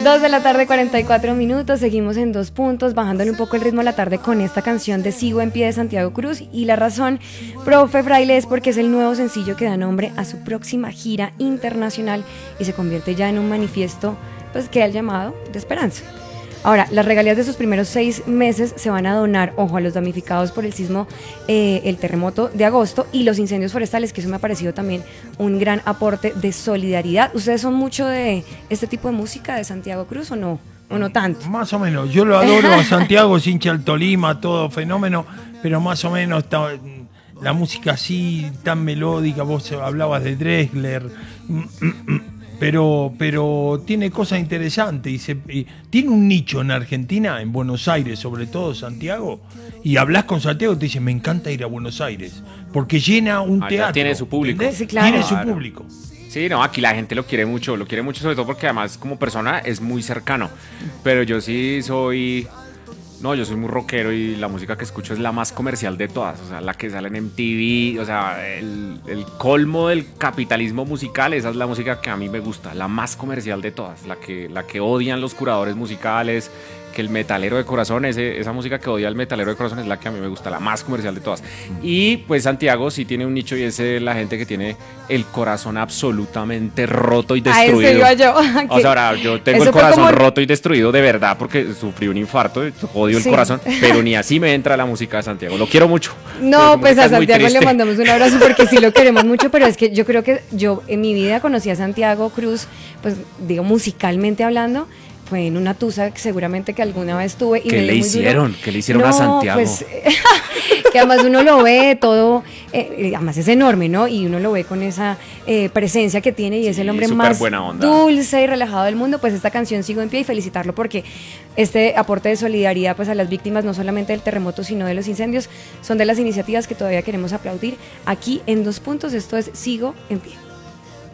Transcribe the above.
2 de la tarde, 44 minutos, seguimos en 2 puntos, bajándole un poco el ritmo a la tarde con esta canción de Sigo en Pie de Santiago Cruz. Y la razón, profe Fraile, es porque es el nuevo sencillo que da nombre a su próxima gira internacional y se convierte ya en un manifiesto, pues, que ha llamado de esperanza. Ahora, las regalías de sus primeros 6 meses se van a donar, ojo, a los damnificados por el sismo, el terremoto de agosto y los incendios forestales, que eso me ha parecido también un gran aporte de solidaridad. ¿Ustedes son mucho de este tipo de música de Santiago Cruz o no? ¿O no tanto? Más o menos, yo lo adoro a Santiago, es hincha del Tolima, todo fenómeno, pero más o menos la música así, tan melódica, vos hablabas de Drexler, pero tiene cosas interesantes y tiene un nicho en Argentina, en Buenos Aires, sobre todo Santiago, y hablas con Santiago y te dicen, me encanta ir a Buenos Aires, porque llena un teatro. Tiene su público. Sí, claro. Tiene su público. Sí, no, aquí la gente lo quiere mucho sobre todo porque además como persona es muy cercano, pero yo sí soy... No, yo soy muy rockero y la música que escucho es la más comercial de todas, o sea, la que sale en MTV, o sea, el colmo del capitalismo musical, esa es la música que a mí me gusta, la más comercial de todas, la que odian los curadores musicales, que el metalero de corazón, esa música que odia el metalero de corazón es la que a mí me gusta, la más comercial de todas. Y pues Santiago sí tiene un nicho y es la gente que tiene el corazón absolutamente roto y destruido. A ese iba yo. O sea, ahora yo tengo el corazón roto y destruido de verdad porque sufrí un infarto, odio el corazón, pero ni así me entra la música de Santiago, lo quiero mucho. No, pues a Santiago le mandamos un abrazo porque sí lo queremos mucho, pero es que yo creo que yo en mi vida conocí a Santiago Cruz, pues digo musicalmente hablando, fue en una tusa que seguramente que alguna vez tuve. Y ¿Qué le hicieron? ¿Qué le hicieron a Santiago? Pues, que además uno lo ve todo, además es enorme, ¿no? Y uno lo ve con esa presencia que tiene y es el hombre más dulce y relajado del mundo. Pues esta canción Sigo en Pie y felicitarlo porque este aporte de solidaridad pues a las víctimas no solamente del terremoto sino de los incendios son de las iniciativas que todavía queremos aplaudir aquí en 2 puntos. Esto es Sigo en Pie.